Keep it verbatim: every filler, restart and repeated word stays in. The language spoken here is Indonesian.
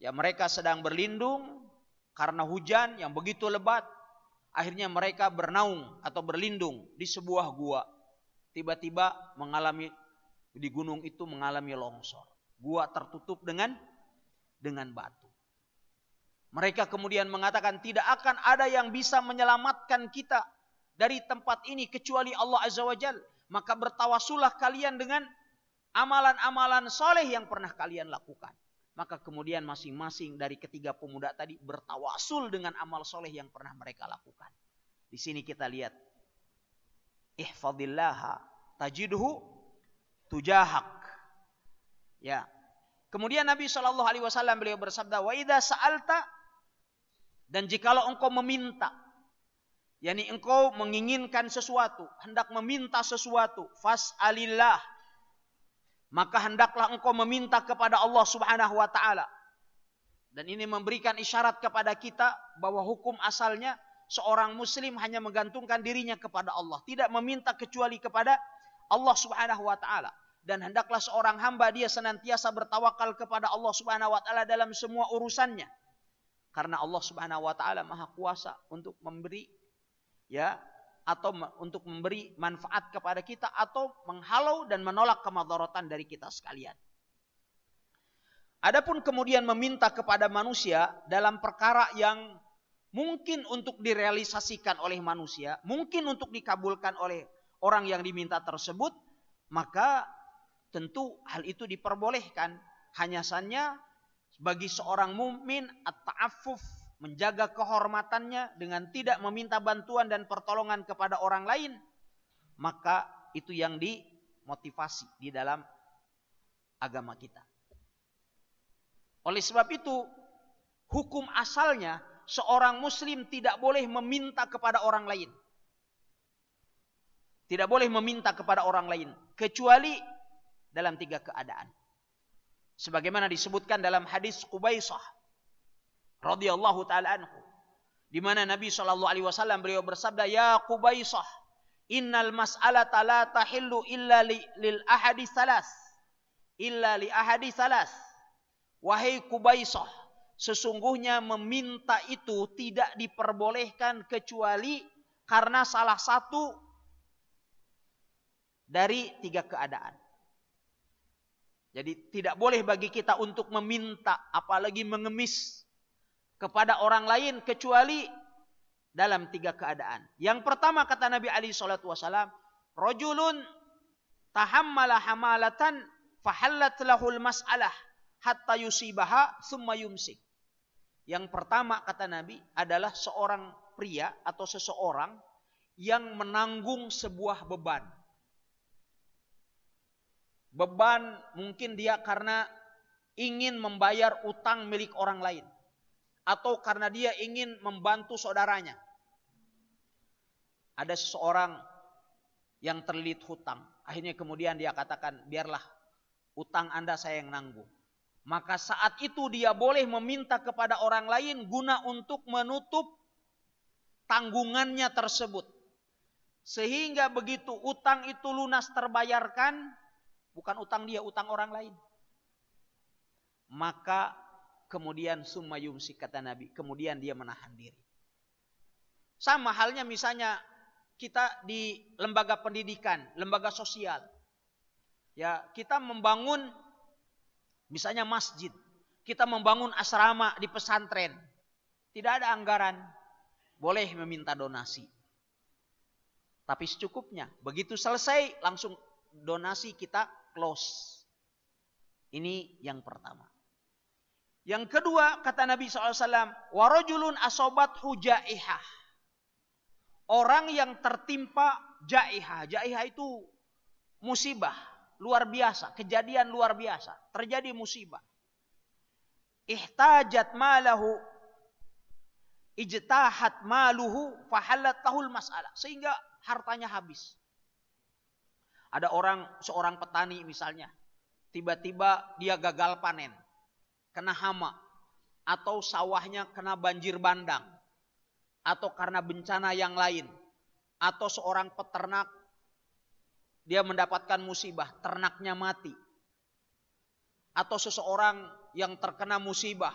Ya, mereka sedang berlindung karena hujan yang begitu lebat. Akhirnya mereka bernaung atau berlindung di sebuah gua. Tiba-tiba mengalami di gunung itu mengalami longsor. Gua tertutup dengan dengan batu. Mereka kemudian mengatakan tidak akan ada yang bisa menyelamatkan kita dari tempat ini kecuali Allah Azza wa Jalla. Maka bertawasulah kalian dengan amalan-amalan soleh yang pernah kalian lakukan. Maka kemudian masing-masing dari ketiga pemuda tadi bertawasul dengan amal soleh yang pernah mereka lakukan. Di sini kita lihat, ihfadillaha tajidhu tujahak. Ya. Kemudian Nabi shallallahu alaihi wasallam beliau bersabda, wa idza sa'alta, dan jikalau engkau meminta, yakni engkau menginginkan sesuatu, hendak meminta sesuatu, fas'alillah, maka hendaklah engkau meminta kepada Allah Subhanahu wa taala. Dan ini memberikan isyarat kepada kita bahwa hukum asalnya seorang muslim hanya menggantungkan dirinya kepada Allah, tidak meminta kecuali kepada Allah Subhanahu wa taala. Dan hendaklah seorang hamba dia senantiasa bertawakal kepada Allah Subhanahu wa taala dalam semua urusannya. Karena Allah Subhanahu wa taala Maha Kuasa untuk memberi ya atau untuk memberi manfaat kepada kita atau menghalau dan menolak kemadaratan dari kita sekalian. Adapun kemudian meminta kepada manusia dalam perkara yang mungkin untuk direalisasikan oleh manusia, mungkin untuk dikabulkan oleh orang yang diminta tersebut, maka tentu hal itu diperbolehkan. Hanya saja bagi seorang mukmin at-ta'affuf, menjaga kehormatannya dengan tidak meminta bantuan dan pertolongan kepada orang lain, maka itu yang dimotivasi di dalam agama kita. Oleh sebab itu, hukum asalnya seorang muslim tidak boleh meminta kepada orang lain. Tidak boleh meminta kepada orang lain kecuali dalam tiga keadaan. Sebagaimana disebutkan dalam hadis Qubaisah radhiyallahu taala anhu, di mana Nabi sallallahu alaihi wasallam beliau bersabda, ya Qubaisah, innal mas'alata la tahillu illa li, lil ahadi salas, illa li ahadi salas. Wahai Qubaisah, sesungguhnya meminta itu tidak diperbolehkan kecuali karena salah satu dari tiga keadaan. Jadi tidak boleh bagi kita untuk meminta apalagi mengemis kepada orang lain kecuali dalam tiga keadaan. Yang pertama kata Nabi alaihi salatu wasalam, rajulun tahammala hamalatan fahallat lahul mas'alah hatta yusibaha summa yumsik. Yang pertama kata Nabi adalah seorang pria atau seseorang yang menanggung sebuah beban. Beban mungkin dia karena ingin membayar utang milik orang lain, atau karena dia ingin membantu saudaranya. Ada seseorang yang terlilit hutang, akhirnya kemudian dia katakan, biarlah utang Anda saya yang nanggung. Maka saat itu dia boleh meminta kepada orang lain guna untuk menutup tanggungannya tersebut. Sehingga begitu utang itu lunas terbayarkan, bukan utang dia, utang orang lain, maka kemudian summa yumsik kata Nabi, kemudian dia menahan diri. Sama halnya misalnya kita di lembaga pendidikan, lembaga sosial. Ya, kita membangun misalnya masjid, kita membangun asrama di pesantren. Tidak ada anggaran, boleh meminta donasi. Tapi secukupnya, begitu selesai langsung donasi kita close. Ini yang pertama. Yang kedua kata Nabi shallallahu alaihi wasallam, warajulun asobathu jaihah. Orang yang tertimpa jaihah. Jaihah itu musibah luar biasa, kejadian luar biasa, terjadi musibah. Ihtajat malahu, ijtahat maluhu, fahallat lahul mas'alah, sehingga hartanya habis. Ada orang, seorang petani misalnya, tiba-tiba dia gagal panen, kena hama, atau sawahnya kena banjir bandang, atau karena bencana yang lain, atau seorang peternak dia mendapatkan musibah, ternaknya mati, atau seseorang yang terkena musibah,